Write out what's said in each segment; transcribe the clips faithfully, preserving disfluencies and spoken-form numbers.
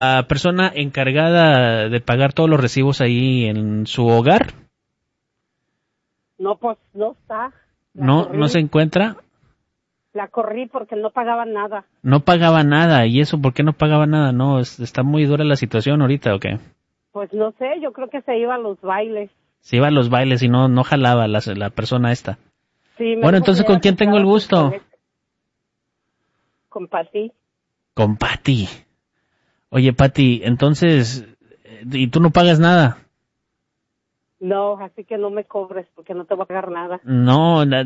la persona encargada de pagar todos los recibos ahí en su hogar? No, pues no está. La No, corrí. no se encuentra. La corrí porque no pagaba nada. No pagaba nada. ¿Y eso por qué no pagaba nada? No, es- está muy dura la situación ahorita, ¿o qué? Pues no sé, yo creo que se iba a los bailes. Se iba a los bailes y no, no jalaba la, la persona esta. Sí, me Bueno, dijo entonces, que ¿con ella quién tengo el compraba gusto? sus boletos. Con Pati. Con Pati. Oye, Pati, entonces, eh, ¿y tú no pagas nada? No, así que no me cobres porque no te voy a pagar nada. No, na-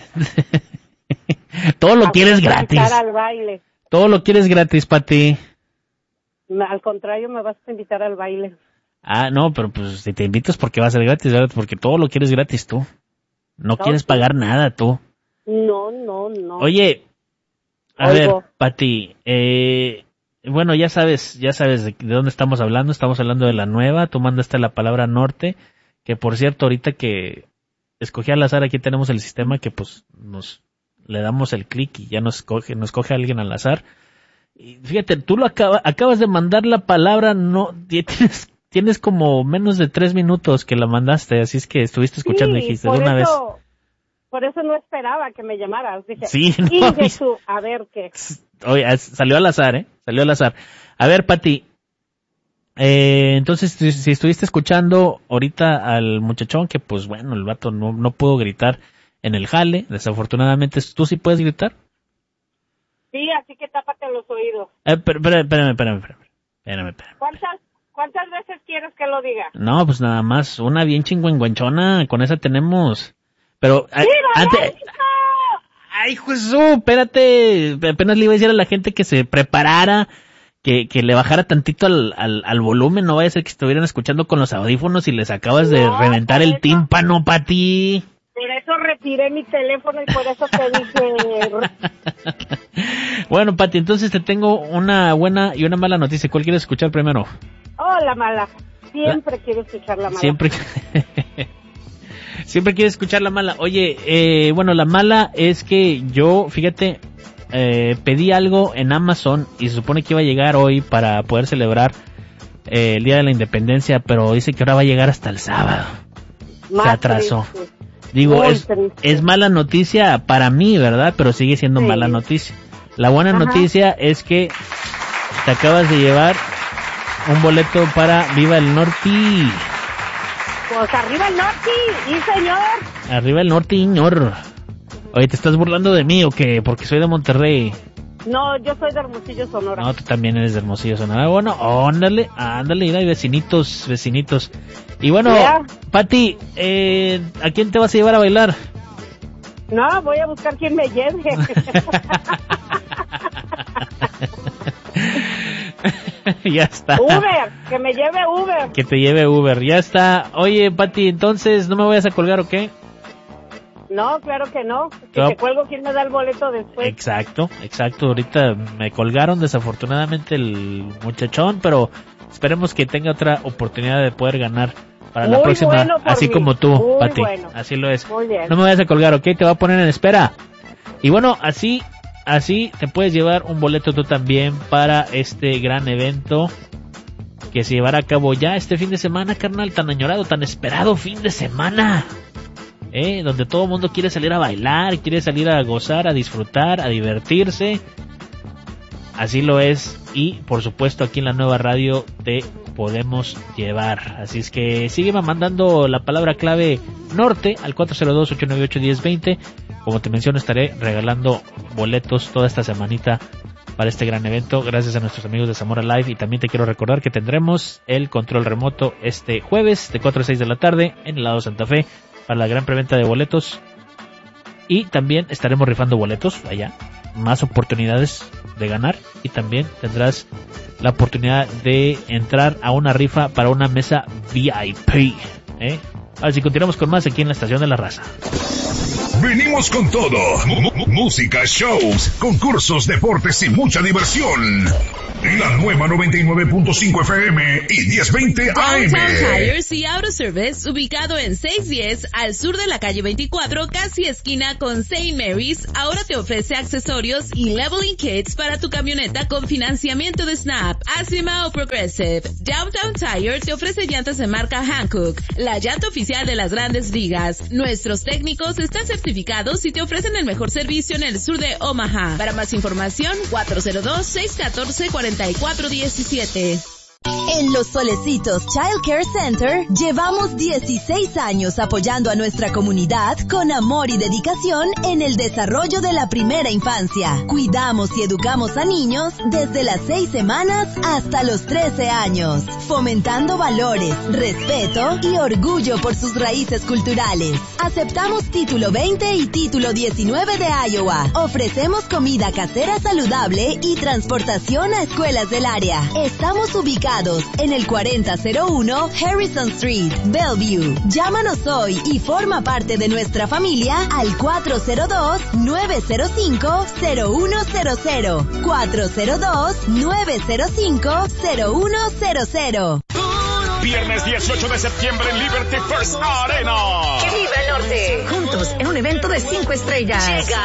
todo lo Ah, quieres me vas a gratis. invitar al baile. Todo lo quieres gratis, Pati. Me- Al contrario, me vas a invitar al baile. Ah, no, pero pues si te invitas porque va a ser gratis, ¿verdad? Porque todo lo quieres gratis tú. No No, quieres sí. pagar nada tú. No, no, no. Oye, a Oigo. ver, Pati, eh, bueno, ya sabes, ya sabes de, de dónde estamos hablando. Estamos hablando de la nueva. Tú mandaste la palabra norte, que por cierto, ahorita que escogí al azar, aquí tenemos el sistema que pues nos le damos el clic y ya nos coge, nos coge a alguien al azar. Y fíjate, tú lo acaba, acabas de mandar la palabra, no, tienes, tienes como menos de tres minutos que la mandaste, así es que estuviste escuchando y Sí, dijiste por de una vez. eso, por eso no esperaba que me llamaras. Dije, Sí, no, Ingesu, a ver qué. Oye, as- salió al azar, ¿eh? Salió al azar. A ver, Pati, eh, entonces, si, si estuviste escuchando ahorita al muchachón, que pues bueno, el vato no, no pudo gritar en el jale, desafortunadamente, ¿tú sí puedes gritar? Sí, así que tápate los oídos. Eh, pero, pero, espérame, espérame, espérame, espérame, espérame. ¿Cuántas, cuántas veces quieres que lo diga? No, pues nada más, una bien chingüengüenchona, con esa tenemos. Pero, a- ¡Sí, antes, Roberto! ay, Jesús, espérate, apenas le iba a decir a la gente que se preparara, que, que le bajara tantito al, al, al volumen, no vaya a ser que estuvieran escuchando con los audífonos y les acabas de No, reventar por el eso- tímpano, Pati. Por eso retiré mi teléfono y por eso te dije... Bueno, Pati, entonces te tengo una buena y una mala noticia. ¿Cuál quieres escuchar primero? Oh, la mala. Siempre quiero escuchar la mala. Siempre, siempre quieres escuchar la mala. Oye, eh, bueno, la mala es que yo, fíjate, eh, pedí algo en Amazon y se supone que iba a llegar hoy para poder celebrar eh, el Día de la Independencia, pero dice que ahora va a llegar hasta el sábado. Más Se atrasó. triste. Digo, Muy es, triste. es mala noticia para mí, ¿verdad? Pero sigue siendo Sí. mala noticia. La buena Ajá. noticia es que te acabas de llevar un boleto para Viva el Norte. Pues arriba el norte, sí, señor. Arriba el Norte, señor. Oye, ¿te estás burlando de mí o qué? Porque soy de Monterrey. No, yo soy de Hermosillo, Sonora. No, tú también eres de Hermosillo, Sonora. Bueno, ándale, ándale, mira, hay vecinitos, vecinitos. Y bueno, Ya. Pati, eh, ¿a quién te vas a llevar a bailar? No, voy a buscar quien me lleve. Ya está. Uber, que me lleve Uber. Que te lleve Uber, ya está. Oye, Pati, entonces, ¿no me vayas a colgar o qué? No, claro que no. Si No. te cuelgo, ¿quién me da el boleto después? Exacto, exacto. Ahorita me colgaron desafortunadamente el muchachón, pero esperemos que tenga otra oportunidad de poder ganar para la Muy próxima, bueno por así mí. como tú, Muy Pati. bueno. Así lo es. Muy bien. No me vayas a colgar, ¿ok? Te voy a poner en espera. Y bueno, así, así te puedes llevar un boleto tú también para este gran evento que se llevará a cabo ya este fin de semana, carnal, tan añorado, tan esperado fin de semana. ¿Eh? Donde todo el mundo quiere salir a bailar, quiere salir a gozar, a disfrutar, a divertirse. Así lo es. Y por supuesto aquí en la nueva radio te podemos llevar. Así es que sígueme mandando la palabra clave norte al cuatro cero dos, ocho nueve ocho, uno cero dos cero. Como te menciono, estaré regalando boletos toda esta semanita para este gran evento, gracias a nuestros amigos de Zamora Live. Y también te quiero recordar que tendremos el control remoto este jueves de cuatro a seis de la tarde en el lado Santa Fe para la gran preventa de boletos. Y también estaremos rifando boletos allá, más oportunidades de ganar, y también tendrás la oportunidad de entrar a una rifa para una mesa V I P, ¿eh? A ver si continuamos con más aquí en la Estación de la Raza. Venimos con todo. M- m- música, shows, concursos, deportes y mucha diversión. La nueva noventa y nueve punto cinco F M y diez veinte A M. Downtown Tires y Auto Service, ubicado en seiscientos diez al sur de la calle veinticuatro, casi esquina con Saint Mary's, ahora te ofrece accesorios y leveling kits para tu camioneta con financiamiento de Snap, Acima o Progressive. Downtown Tire te ofrece llantas de marca Hankook, la llanta oficial de las Grandes Ligas. Nuestros técnicos están certificados y te ofrecen el mejor servicio en el sur de Omaha. Para más información, cuatro cero dos, seis uno cuatro, cuatro cuatro uno siete. En Los Solecitos Child Care Center llevamos dieciséis años apoyando a nuestra comunidad con amor y dedicación en el desarrollo de la primera infancia. Cuidamos y educamos a niños desde las seis semanas hasta los trece años, fomentando valores, respeto y orgullo por sus raíces culturales. Aceptamos título veinte y título diecinueve de Iowa. Ofrecemos comida casera saludable y transportación a escuelas del área. Estamos ubicados en el cuarenta cero uno Harrison Street, Bellevue. Llámanos hoy y forma parte de nuestra familia al cuatro cero dos, nueve cero cinco, cero uno cero cero. cuatro cero dos, nueve cero cinco, cero uno cero cero. Viernes dieciocho de septiembre en Liberty First Arena. ¡Que viva el norte! Juntos en un evento de cinco estrellas. Llega